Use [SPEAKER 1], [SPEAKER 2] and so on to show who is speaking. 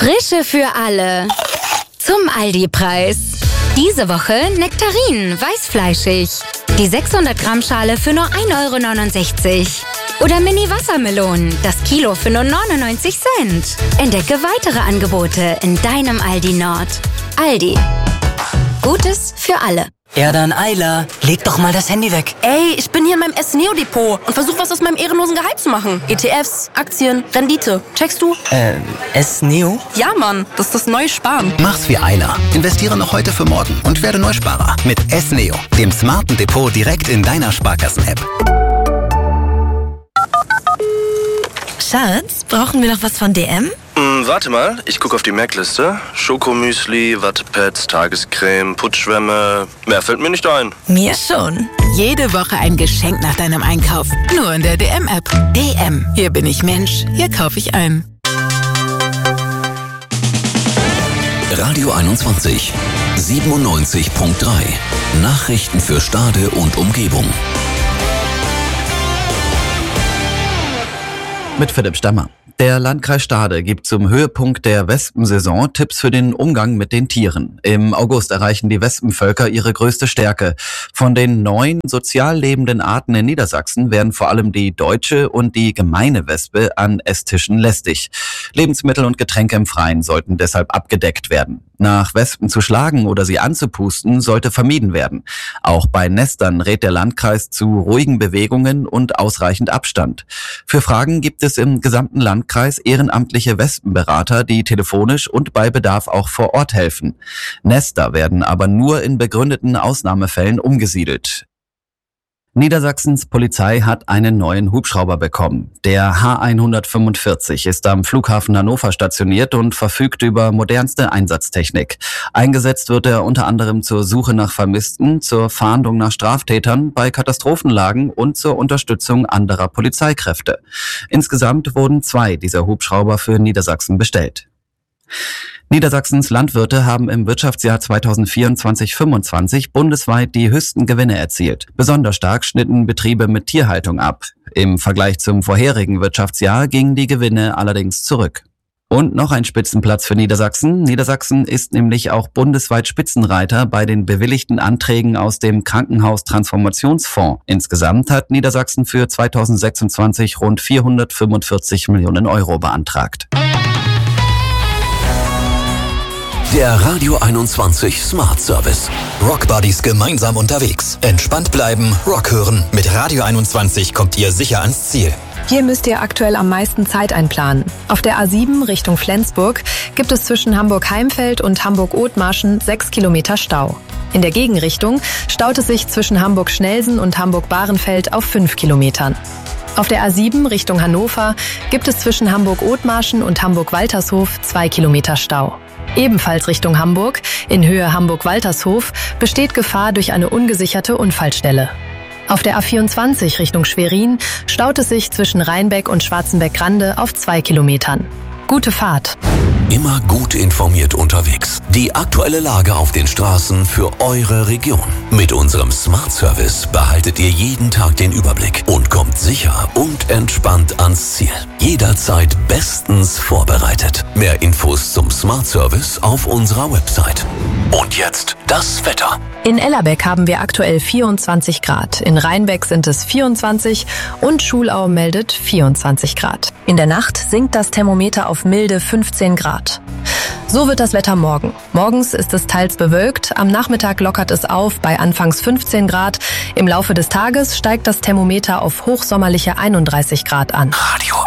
[SPEAKER 1] Frische für alle. Zum Aldi-Preis. Diese Woche Nektarinen, weißfleischig. Die 600 Gramm Schale für nur 1,69 €. Oder Mini-Wassermelonen, das Kilo für nur 99 Cent. Entdecke weitere Angebote in deinem Aldi Nord. Aldi. Gutes für alle.
[SPEAKER 2] Ja dann, Ayla, leg doch mal das Handy weg.
[SPEAKER 3] Ey, ich bin hier in meinem S-Neo-Depot und versuche was aus meinem ehrenlosen Gehalt zu machen. ETFs, Aktien, Rendite. Checkst du?
[SPEAKER 2] S-Neo?
[SPEAKER 3] Ja, Mann, das ist das neue Sparen.
[SPEAKER 4] Mach's wie Ayla. Investiere noch heute für morgen und werde Neusparer. Mit S-Neo, dem smarten Depot direkt in deiner Sparkassen-App.
[SPEAKER 5] Schatz, brauchen wir noch was von DM?
[SPEAKER 6] Warte mal, ich gucke auf die Merkliste. Schokomüsli, Wattepads, Tagescreme, Putzschwämme. Mehr fällt mir nicht ein.
[SPEAKER 5] Mir schon.
[SPEAKER 7] Jede Woche ein Geschenk nach deinem Einkauf. Nur in der DM-App. DM. Hier bin ich Mensch. Hier kaufe ich ein.
[SPEAKER 8] Radio 21. 97.3. Nachrichten für Stade und Umgebung.
[SPEAKER 9] Mit Philipp Stammer. Der Landkreis Stade gibt zum Höhepunkt der Wespensaison Tipps für den Umgang mit den Tieren. Im August erreichen die Wespenvölker ihre größte Stärke. Von den 9 sozial lebenden Arten in Niedersachsen werden vor allem die deutsche und die gemeine Wespe an Esstischen lästig. Lebensmittel und Getränke im Freien sollten deshalb abgedeckt werden. Nach Wespen zu schlagen oder sie anzupusten sollte vermieden werden. Auch bei Nestern rät der Landkreis zu ruhigen Bewegungen und ausreichend Abstand. Für Fragen gibt es im gesamten Landkreis ehrenamtliche Wespenberater, die telefonisch und bei Bedarf auch vor Ort helfen. Nester werden aber nur in begründeten Ausnahmefällen umgesiedelt. Niedersachsens Polizei hat einen neuen Hubschrauber bekommen. Der H145 ist am Flughafen Hannover stationiert und verfügt über modernste Einsatztechnik. Eingesetzt wird er unter anderem zur Suche nach Vermissten, zur Fahndung nach Straftätern, bei Katastrophenlagen und zur Unterstützung anderer Polizeikräfte. Insgesamt wurden 2 dieser Hubschrauber für Niedersachsen bestellt. Niedersachsens Landwirte haben im Wirtschaftsjahr 2024/25 bundesweit die höchsten Gewinne erzielt. Besonders stark schnitten Betriebe mit Tierhaltung ab. Im Vergleich zum vorherigen Wirtschaftsjahr gingen die Gewinne allerdings zurück. Und noch ein Spitzenplatz für Niedersachsen. Niedersachsen ist nämlich auch bundesweit Spitzenreiter bei den bewilligten Anträgen aus dem Krankenhaustransformationsfonds. Insgesamt hat Niedersachsen für 2026 rund 445 Millionen € beantragt.
[SPEAKER 8] Der Radio 21 Smart Service.
[SPEAKER 4] Rock Buddies gemeinsam unterwegs. Entspannt bleiben, Rock hören. Mit Radio 21 kommt ihr sicher ans Ziel.
[SPEAKER 10] Hier müsst ihr aktuell am meisten Zeit einplanen. Auf der A7 Richtung Flensburg gibt es zwischen Hamburg-Heimfeld und Hamburg-Othmarschen 6 Kilometer Stau. In der Gegenrichtung staut es sich zwischen Hamburg-Schnelsen und Hamburg-Bahrenfeld auf 5 Kilometern. Auf der A7 Richtung Hannover gibt es zwischen Hamburg-Othmarschen und Hamburg-Waltershof 2 Kilometer Stau. Ebenfalls Richtung Hamburg, in Höhe Hamburg-Waltershof, besteht Gefahr durch eine ungesicherte Unfallstelle. Auf der A24 Richtung Schwerin staut es sich zwischen Rheinbeck und Schwarzenbeck-Grande auf 2 Kilometern. Gute Fahrt.
[SPEAKER 8] Immer gut informiert unterwegs. Die aktuelle Lage auf den Straßen für eure Region. Mit unserem Smart Service behaltet ihr jeden Tag den Überblick und kommt sicher und entspannt ans Ziel. Jederzeit bestens vorbereitet. Mehr Infos zum Smart Service auf unserer Website. Und jetzt das Wetter.
[SPEAKER 10] In Ellerbeck haben wir aktuell 24 Grad. In Rheinbeck sind es 24 und Schulau meldet 24 Grad. In der Nacht sinkt das Thermometer auf milde 15 Grad. So wird das Wetter morgen. Morgens ist es teils bewölkt, am Nachmittag lockert es auf bei anfangs 15 Grad. Im Laufe des Tages steigt das Thermometer auf hochsommerliche 31 Grad an.
[SPEAKER 8] Radio